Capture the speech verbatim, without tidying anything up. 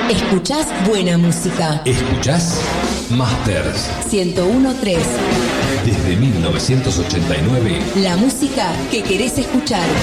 Escuchás buena música. Escuchás Masters ciento uno punto tres. desde mil novecientos ochenta y nueve. La música que querés escuchar.